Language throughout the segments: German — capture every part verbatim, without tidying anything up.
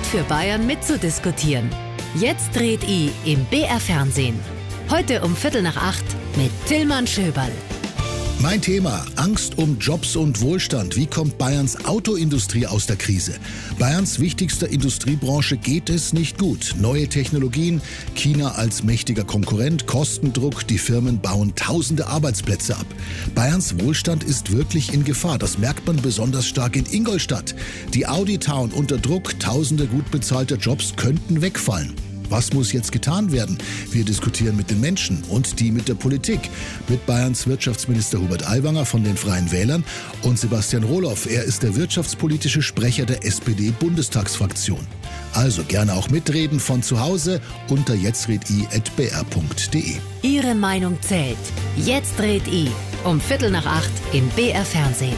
Zeit für Bayern mitzudiskutieren. Jetzt dreht I im B R Fernsehen. Heute um Viertel nach acht mit Tillmann Schöberl. Mein Thema: Angst um Jobs und Wohlstand. Wie kommt Bayerns Autoindustrie aus der Krise? Bayerns wichtigster Industriebranche geht es nicht gut. Neue Technologien, China als mächtiger Konkurrent, Kostendruck, die Firmen bauen tausende Arbeitsplätze ab. Bayerns Wohlstand ist wirklich in Gefahr. Das merkt man besonders stark in Ingolstadt. Die Audi Town unter Druck, tausende gut bezahlter Jobs könnten wegfallen. Was muss jetzt getan werden? Wir diskutieren mit den Menschen und die mit der Politik. Mit Bayerns Wirtschaftsminister Hubert Aiwanger von den Freien Wählern und Sebastian Rohloff. Er ist der wirtschaftspolitische Sprecher der S P D-Bundestagsfraktion. Also gerne auch mitreden von zu Hause unter jetztredI at b r punkt d e. Ihre Meinung zählt. Jetzt dreht I um Viertel nach acht im B R Fernsehen.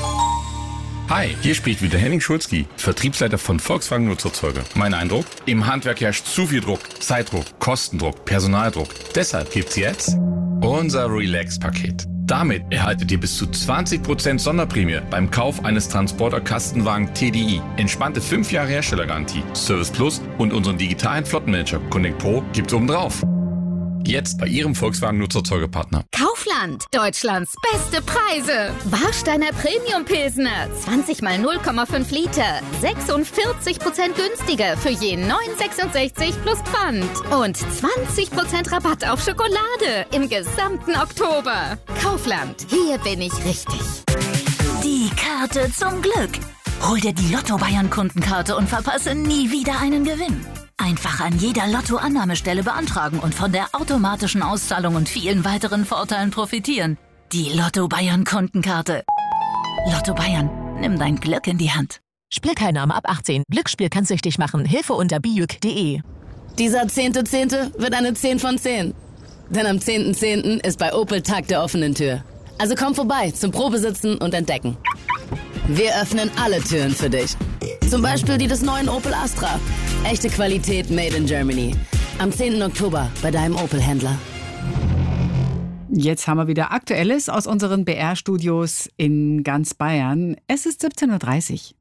Hi, hier spricht wieder Henning Schulzki, Vertriebsleiter von Volkswagen Nutzerzeuger. Mein Eindruck? Im Handwerk herrscht zu viel Druck, Zeitdruck, Kostendruck, Personaldruck. Deshalb gibt's jetzt unser Relax-Paket. Damit erhaltet ihr bis zu zwanzig Prozent Sonderprämie beim Kauf eines Transporter-Kastenwagen T D I. Entspannte fünf Jahre Herstellergarantie, Service Plus und unseren digitalen Flottenmanager Connect Pro gibt's obendrauf. Jetzt bei Ihrem Volkswagen Nutzerzeugerpartner. Kaufland, Deutschlands beste Preise. Warsteiner Premium Pilsner, zwanzig mal null Komma fünf Liter, sechsundvierzig Prozent günstiger für je neun Euro sechsundsechzig plus Pfand. Und zwanzig Prozent Rabatt auf Schokolade im gesamten Oktober. Kaufland, hier bin ich richtig. Die Karte zum Glück. Hol dir die Lotto Bayern Kundenkarte und verpasse nie wieder einen Gewinn. Einfach an jeder Lotto-Annahmestelle beantragen und von der automatischen Auszahlung und vielen weiteren Vorteilen profitieren. Die Lotto Bayern Kundenkarte. Lotto Bayern, nimm dein Glück in die Hand. Spielteilnahme ab achtzehn. Glücksspiel kann süchtig machen. Hilfe unter bijuk punkt de. Dieser zehnte Zehnte wird eine zehn von zehn. Denn am zehnten Zehnten ist bei Opel Tag der offenen Tür. Also komm vorbei zum Probesitzen und Entdecken. Wir öffnen alle Türen für dich. Zum Beispiel die des neuen Opel Astra. Echte Qualität made in Germany. Am zehnten Oktober bei deinem Opel-Händler. Jetzt haben wir wieder Aktuelles aus unseren B R-Studios in ganz Bayern. Es ist siebzehn Uhr dreißig.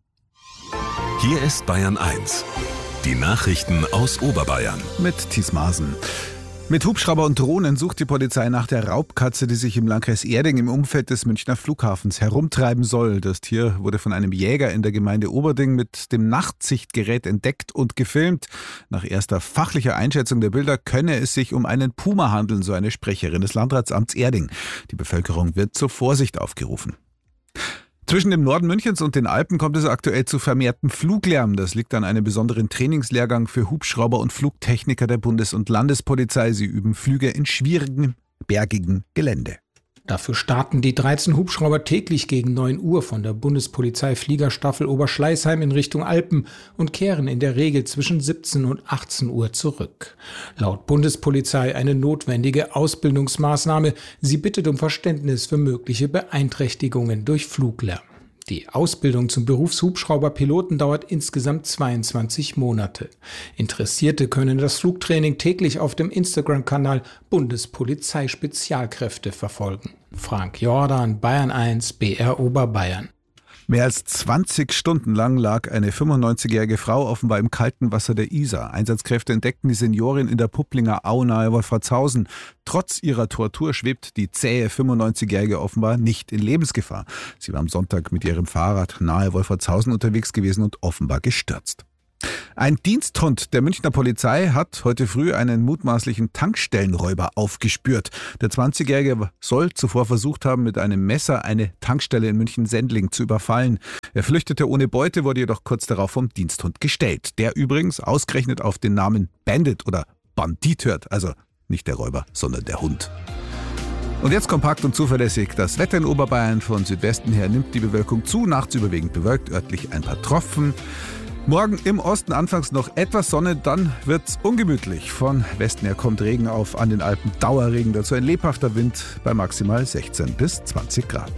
Hier ist Bayern eins. Die Nachrichten aus Oberbayern. Mit Thies Maaßen. Mit Hubschrauber und Drohnen sucht die Polizei nach der Raubkatze, die sich im Landkreis Erding im Umfeld des Münchner Flughafens herumtreiben soll. Das Tier wurde von einem Jäger in der Gemeinde Oberding mit dem Nachtsichtgerät entdeckt und gefilmt. Nach erster fachlicher Einschätzung der Bilder könne es sich um einen Puma handeln, so eine Sprecherin des Landratsamts Erding. Die Bevölkerung wird zur Vorsicht aufgerufen. Zwischen dem Norden Münchens und den Alpen kommt es aktuell zu vermehrtem Fluglärm. Das liegt an einem besonderen Trainingslehrgang für Hubschrauber und Flugtechniker der Bundes- und Landespolizei. Sie üben Flüge in schwierigem, bergigem Gelände. Dafür starten die dreizehn Hubschrauber täglich gegen neun Uhr von der Bundespolizei Fliegerstaffel Oberschleißheim in Richtung Alpen und kehren in der Regel zwischen siebzehn und achtzehn Uhr zurück. Laut Bundespolizei eine notwendige Ausbildungsmaßnahme. Sie bittet um Verständnis für mögliche Beeinträchtigungen durch Fluglärm. Die Ausbildung zum Berufshubschrauberpiloten dauert insgesamt zweiundzwanzig Monate. Interessierte können das Flugtraining täglich auf dem Instagram-Kanal Bundespolizei Spezialkräfte verfolgen. Frank Jordan, Bayern eins, B R Oberbayern. Mehr als zwanzig Stunden lang lag eine fünfundneunzigjährige Frau offenbar im kalten Wasser der Isar. Einsatzkräfte entdeckten die Seniorin in der Pupplinger Au nahe Wolfratshausen. Trotz ihrer Tortur schwebt die zähe fünfundneunzigjährige offenbar nicht in Lebensgefahr. Sie war am Sonntag mit ihrem Fahrrad nahe Wolfratshausen unterwegs gewesen und offenbar gestürzt. Ein Diensthund der Münchner Polizei hat heute früh einen mutmaßlichen Tankstellenräuber aufgespürt. Der zwanzigjährige soll zuvor versucht haben, mit einem Messer eine Tankstelle in München-Sendling zu überfallen. Er flüchtete ohne Beute, wurde jedoch kurz darauf vom Diensthund gestellt. Der übrigens ausgerechnet auf den Namen Bandit oder Bandit hört. Also nicht der Räuber, sondern der Hund. Und jetzt kompakt und zuverlässig das Wetter in Oberbayern. Von Südwesten her nimmt die Bewölkung zu, nachts überwiegend bewölkt, örtlich ein paar Tropfen. Morgen im Osten anfangs noch etwas Sonne, dann wird's ungemütlich. Von Westen her kommt Regen auf, an den Alpen Dauerregen, dazu ein lebhafter Wind bei maximal sechzehn bis zwanzig Grad.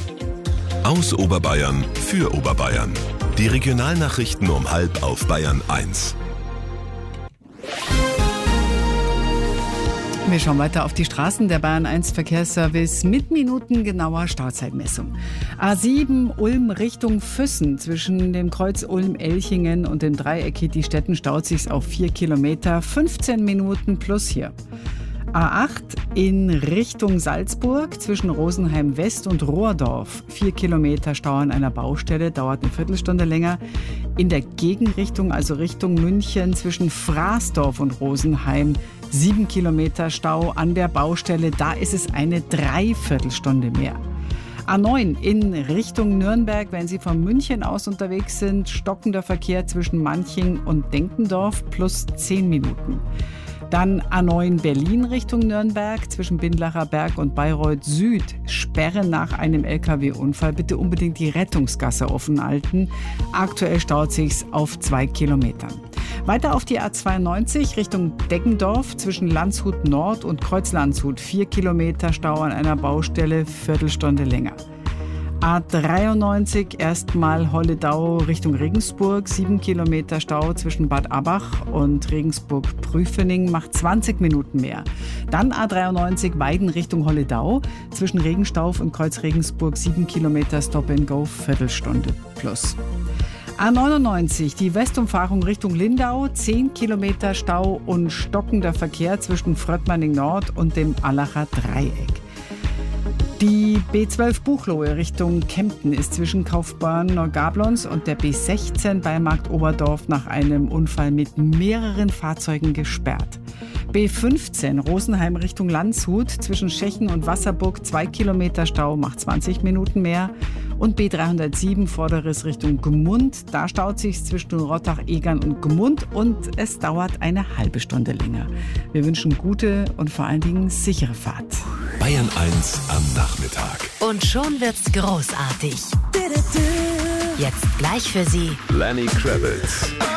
Aus Oberbayern für Oberbayern. Die Regionalnachrichten um halb auf Bayern eins. Wir schauen weiter auf die Straßen. Der Bayern eins Verkehrsservice mit minutengenauer Stauzeitmessung. A sieben Ulm Richtung Füssen. Zwischen dem Kreuz Ulm-Elchingen und dem Dreieck Kitti-Stetten staut sich's auf vier Kilometer. fünfzehn Minuten plus hier. A acht in Richtung Salzburg zwischen Rosenheim West und Rohrdorf. Vier Kilometer Stau an einer Baustelle, dauert eine Viertelstunde länger. In der Gegenrichtung, also Richtung München zwischen Fraßdorf und Rosenheim, sieben Kilometer Stau an der Baustelle. Da ist es eine Dreiviertelstunde mehr. A neun in Richtung Nürnberg, wenn Sie von München aus unterwegs sind, stockender Verkehr zwischen Manching und Denkendorf plus zehn Minuten. Dann A neun Berlin Richtung Nürnberg zwischen Bindlacher Berg und Bayreuth Süd. Sperren nach einem L K W-Unfall. Bitte unbedingt die Rettungsgasse offen halten. Aktuell staut sich's auf zwei Kilometern. Weiter auf die A zweiundneunzig Richtung Deggendorf zwischen Landshut Nord und Kreuzlandshut. Vier Kilometer Stau an einer Baustelle, Viertelstunde länger. A dreiundneunzig erstmal Holledau Richtung Regensburg. Sieben Kilometer Stau zwischen Bad Abach und Regensburg-Prüfening macht zwanzig Minuten mehr. Dann A dreiundneunzig Weiden Richtung Holledau. Zwischen Regenstauf und Kreuz Regensburg sieben Kilometer Stop and Go, Viertelstunde plus. A neunundneunzig, die Westumfahrung Richtung Lindau, zehn Kilometer Stau und stockender Verkehr zwischen Fröttmanning Nord und dem Allacher Dreieck. Die B zwölf Buchloe Richtung Kempten ist zwischen Kaufbeuren-Neugablons und der B sechzehn bei Markt Oberdorf nach einem Unfall mit mehreren Fahrzeugen gesperrt. B fünfzehn Rosenheim Richtung Landshut zwischen Schechen und Wasserburg, zwei Kilometer Stau, macht zwanzig Minuten mehr. Und B dreihundertsieben Vorderes Richtung Gmund, da staut sich zwischen Rottach, Egern und Gmund und es dauert eine halbe Stunde länger. Wir wünschen gute und vor allen Dingen sichere Fahrt. Bayern eins am Nachmittag. Und schon wird's großartig. Jetzt gleich für Sie Lenny Kravitz.